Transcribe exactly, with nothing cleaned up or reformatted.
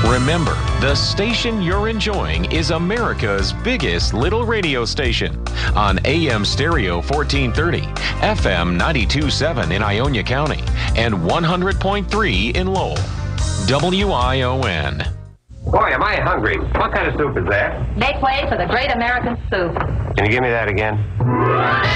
Remember, the station you're enjoying is America's biggest little radio station on A M stereo fourteen thirty, F M ninety-two point seven in Ionia County, and one hundred point three in Lowell. W I O N. Boy, am I hungry. What kind of soup is that? Make way for the great American soup. Can you give me that again?